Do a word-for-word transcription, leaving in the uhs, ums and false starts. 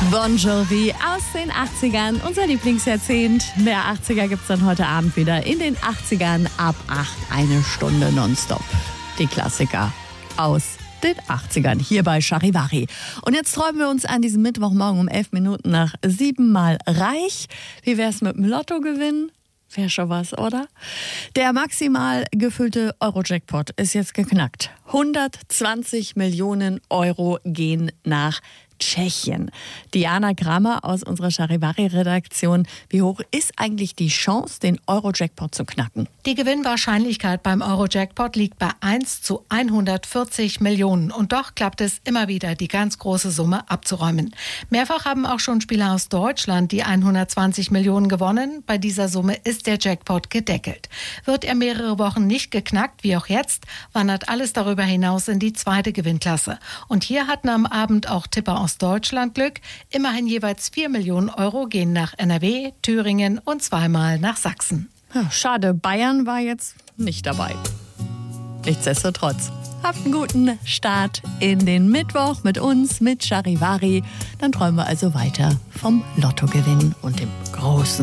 Bon Jovi aus den achtzigern, unser Lieblingsjahrzehnt. Der achtziger gibt's dann heute Abend wieder in den achtzigern ab acht, eine Stunde nonstop. Die Klassiker aus den achtzigern hier bei Charivari. Und jetzt träumen wir uns an diesem Mittwochmorgen um elf Minuten nach sieben Mal reich. Wie wär's mit dem Lottogewinn? Wäre schon was, oder? Der maximal gefüllte Euro-Jackpot ist jetzt geknackt. hundertzwanzig Millionen Euro gehen nach Tschechien. Diana Kramer aus unserer Charivari-Redaktion. Wie hoch ist eigentlich die Chance, den Euro-Jackpot zu knacken? Die Gewinnwahrscheinlichkeit beim Euro-Jackpot liegt bei eins zu hundertvierzig Millionen. Und doch klappt es immer wieder, die ganz große Summe abzuräumen. Mehrfach haben auch schon Spieler aus Deutschland die hundertzwanzig Millionen gewonnen. Bei dieser Summe ist der Jackpot gedeckelt. Wird er mehrere Wochen nicht geknackt, wie auch jetzt, wandert alles darüber hinaus in die zweite Gewinnklasse. Und hier hatten am Abend auch Tipper aus Deutschland Glück. Immerhin jeweils vier Millionen Euro gehen nach N R W, Thüringen und zweimal nach Sachsen. Ja, schade, Bayern war jetzt nicht dabei. Nichtsdestotrotz, habt einen guten Start in den Mittwoch mit uns, mit Charivari. Dann träumen wir also weiter vom Lottogewinn und dem großen